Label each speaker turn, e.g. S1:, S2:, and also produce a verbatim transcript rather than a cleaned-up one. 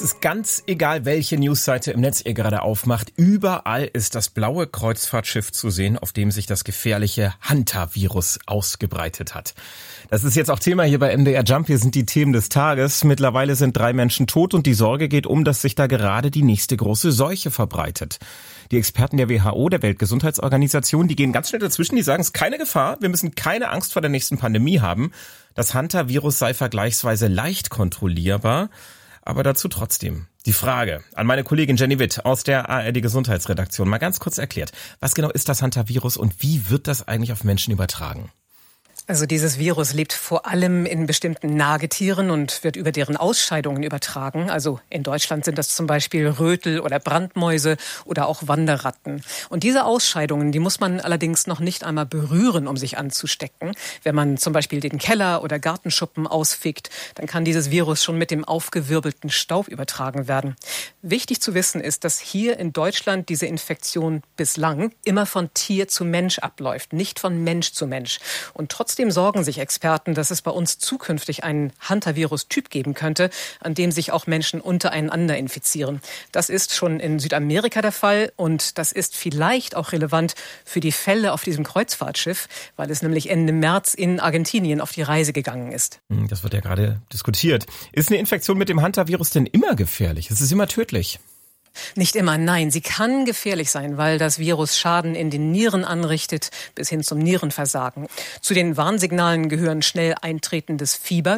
S1: ist ganz egal, welche Newsseite im Netz ihr gerade aufmacht. Überall ist das blaue Kreuzfahrtschiff zu sehen, auf dem sich das gefährliche Hantavirus ausgebreitet hat. Das ist jetzt auch Thema hier bei M D R Jump. Hier sind die Themen des Tages. Mittlerweile sind drei Menschen tot und die Sorge geht um, dass sich da gerade die nächste große Seuche verbreitet. Die Experten der W H O, der Weltgesundheitsorganisation, die gehen ganz schnell dazwischen. Die sagen, es ist keine Gefahr. Wir müssen keine Angst vor der nächsten Pandemie haben. Das Hantavirus sei vergleichsweise leicht kontrollierbar. Aber dazu trotzdem die Frage an meine Kollegin Jenny Witt aus der A R D-Gesundheitsredaktion. Mal ganz kurz erklärt, was genau ist das Hantavirus und wie wird das eigentlich auf Menschen übertragen?
S2: Also dieses Virus lebt vor allem in bestimmten Nagetieren und wird über deren Ausscheidungen übertragen. Also in Deutschland sind das zum Beispiel Rötel oder Brandmäuse oder auch Wanderratten. Und diese Ausscheidungen, die muss man allerdings noch nicht einmal berühren, um sich anzustecken. Wenn man zum Beispiel den Keller oder Gartenschuppen ausfegt, dann kann dieses Virus schon mit dem aufgewirbelten Staub übertragen werden. Wichtig zu wissen ist, dass hier in Deutschland diese Infektion bislang immer von Tier zu Mensch abläuft, nicht von Mensch zu Mensch. Und trotzdem Trotzdem sorgen sich Experten, dass es bei uns zukünftig einen Hantavirus-Typ geben könnte, an dem sich auch Menschen untereinander infizieren. Das ist schon in Südamerika der Fall und das ist vielleicht auch relevant für die Fälle auf diesem Kreuzfahrtschiff, weil es nämlich Ende März in Argentinien auf die Reise gegangen ist.
S1: Das wird ja gerade diskutiert. Ist eine Infektion mit dem Hantavirus denn immer gefährlich? Es ist immer tödlich.
S2: Nicht immer, nein. Sie kann gefährlich sein, weil das Virus Schaden in den Nieren anrichtet, bis hin zum Nierenversagen. Zu den Warnsignalen gehören schnell eintretendes Fieber